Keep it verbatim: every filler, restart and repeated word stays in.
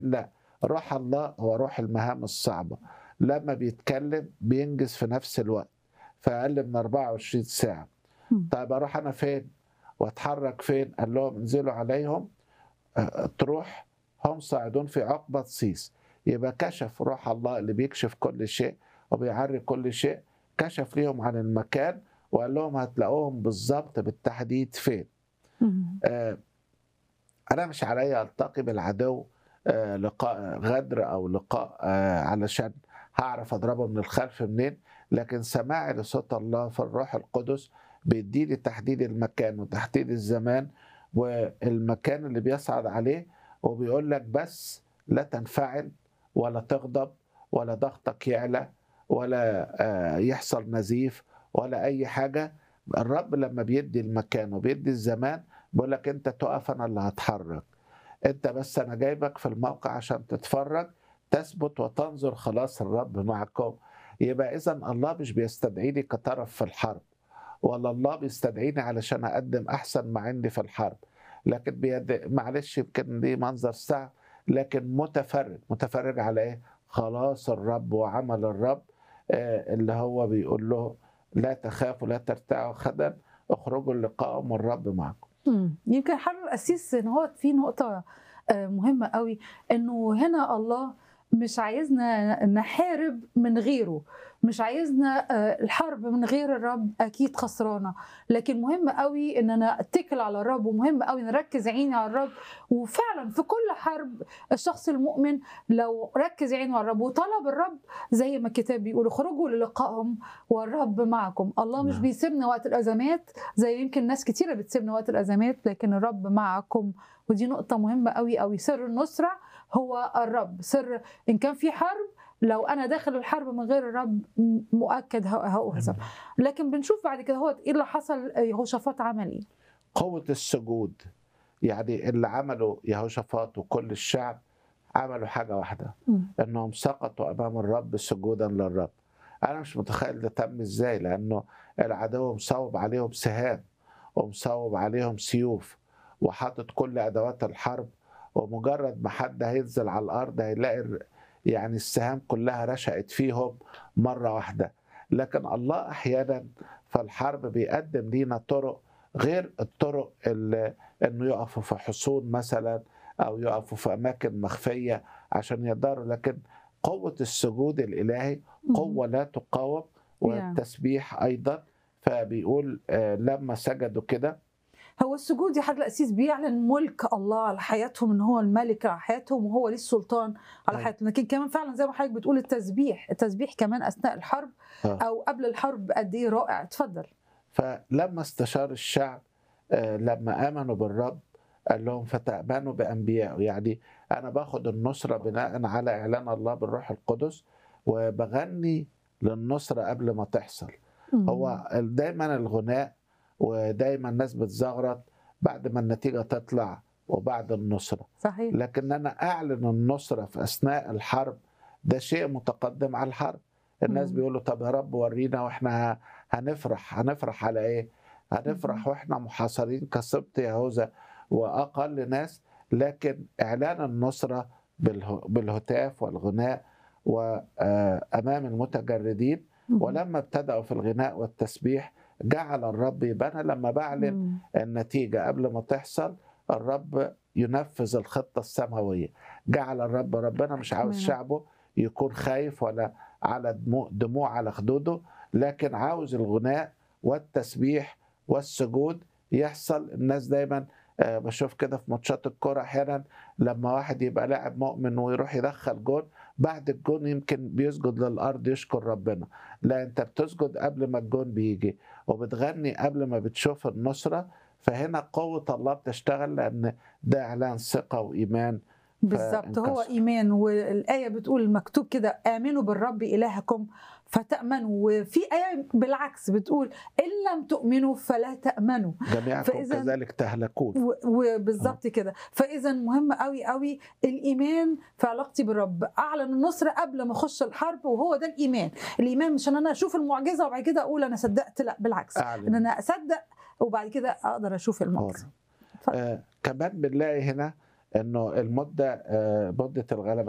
لأ، روح الله هو روح المهام الصعبة، لمّا بيتكلم بينجز في نفس الوقت، في أقل من أربعة وعشرين ساعة. إمم. طيب أروح أنا فين وأتحرك فين؟ قال لهم انزلوا عليهم آآ تروح هم صاعدون في عقبة صيص. يبقى كشف روح الله اللي بيكشف كل شيء وبيعري كل شيء، كشف ليهم عن المكان وقال لهم هتلاقوهم بالضبط بالتحديد فين. اهم. آآ أنا مش عليّا ألتقي بالعدو آآ لقاء غدر أو لقاء آآ علشان هاعرف أضربه من الخلف منين، لكن سماعي لصوت الله في الروح القدس بيدّيني تحديد المكان وتحديد الزمان والمكان اللي بيصعد عليه، وبيقول لك بس لا تنفعل ولا تغضب ولا ضغطك يعلى ولا آآ يحصل نزيف ولا أي حاجة. الرب لمّا بيدّي المكان وبيدّي الزمان بيقول لك أنت تُقف أنا اللي هاتحرك، أنت بس أنا جايبك في الموقع عشان تتفرّج، تثبت وتنظر خلاص الرب معكم. يبقى إذًا الله مش بيستدعيني كطرف في الحرب، ولا الله بيستدعيني علشان أقدّم أحسن ما عندي في الحرب، لكن بيد معلش يمكن دي منظر صعب، لكن متفرّج، متفرّج على إيه؟ خلاص الرب وعمل الرب آآ اللي هو بيقول له لا تخافوا لا ترتعوا غدًا اخرجوا لقاء الرب معكم. إمم. يمكن حابب أسيس إن هو في نقطة آآ مهمة أوي، إنه هنا الله مش عايزنا نحارب من غيره، مش عايزنا آآ الحرب من غير الرب أكيد خسرانة، لكن مهم أوي إن أنا أتكل على الرب، ومهم أوي نركّز عيني على الرب، وفعلًا في كل حرب الشخص المؤمن لو ركّز عينه على الرب وطلب الرب زي ما الكتاب بيقول اخرجوا للقائهم والرب معكم. الله مش نعم. بيسيبنا وقت الأزمات زي يمكن ناس كتيرة بتسيبنا وقت الأزمات، لكن الرب معكم، ودي نقطة مهمة أوي، أوي. سر النصرة هو الرب، سر إن كان في حرب لو أنا داخل الحرب من غير الرب م مؤكد ه هأُهزم. لكن بنشوف بعد كده هوّة إيه اللي حصل، يهوشافاط عمل إيه؟ قوة السجود، يعني اللي عمله يهوشافاط وكل الشعب عملوا حاجة واحدة، إمم. إنهم سقطوا أمام الرب سجودًا للرب. أنا مش متخيل ده تم إزاي، لأنه العدو مصوّب عليهم سهام ومصوّب عليهم سيوف وحاطط كل أدوات الحرب، ومجرد ما حد هينزل على الأرض هيلاقي الر يعني السهام كلها رشقت فيهم مرة واحدة. لكن الله أحيانًا في الحرب بيقدم لينا طرق غير الطرق ال إنه يقفوا في حصون مثلًا أو يقفوا في أماكن مخفية عشان يقدروا، لكن قوة السجود الإلهي اهم. قوة لا تقاوم، ياه! والتسبيح أيضًا. فبيقول آآ لمّا سجدوا كده هو السجود يا حضرة القسيس بيعلن ملك الله على حياتهم، إن هو الملك على حياتهم وهو ليه السلطان على أيوه، حياتهم، لكن كمان فعلًا زي ما حضرتك بتقول التسبيح، التسبيح كمان أثناء الحرب آه. أو قبل الحرب قد إيه رائع، اتفضل. فلمّا استشار الشعب آآ لمّا آمنوا بالرب قال لهم فتأمنوا بأنبيائه، يعني أنا باخد النصرة بناءً على إعلان الله بالروح القدس، وباغني للنصرة قبل ما تحصل. إمم. هو ال دايمًا الغناء ودايمًا الناس بتزغرط بعد ما النتيجة تطلع وبعد النصرة، صحيح. لكن أنا أعلن النصرة في أثناء الحرب ده شيء متقدم على الحرب. الناس إمم. بيقولوا طب يا رب ورينا وإحنا ه هنفرح، هنفرح على إيه؟ اهم. هنفرح وإحنا محاصرين كسبط يهوذا وأقل ناس، لكن إعلان النصرة باله بالهتاف والغناء وأمام المتجردين. اهم. ولما ابتدأوا في الغناء والتسبيح جعل الرب يبان لما باعلن إمم. النتيجة قبل ما تحصل الرب ينفذ الخطة السماوية. جعل الرب ربنا مش عاوز أمانة. شعبه يكون خايف ولا على دموع, دموع على خدوده، لكن عاوز الغناء والتسبيح والسجود يحصل. الناس دايما آه، بشوف كده في ماتشات الكرة أحيانا لما واحد يبقى لاعب مؤمن ويروح يدخل جون، بعد الجون يمكن بيسجد للأرض يشكر ربنا. لا، أنت بتسجد قبل ما الجون بيجي وبتغني قبل ما بتشوف النصرة. فهنا قوة الله بتشتغل لأن ده إعلان ثقة وإيمان بالضبط، هو فانكسر. إيمان، والآية بتقول مكتوب كده آمنوا بالرب إلهكم فتأمنوا، وفي آية بالعكس بتقول إن لم تؤمنوا فلا تأمنوا. جميعكم فإذا كذلك تهلكون. و آه. وبالضبط كده، فإذا مهم أوي، أوي الإيمان في علاقتي بالرب، أعلن النصرة قبل ما أخش الحرب، وهو ده الإيمان. الإيمان مش إن أنا أشوف المعجزة وبعد كده أقول أنا صدقت، لأ بالعكس، إن أعلن أنا أصدق وبعد كده أقدر أشوف المعجزة. حر. اتفضل. آه كمان بنلاقي هنا انه المده آه، مده الغلبه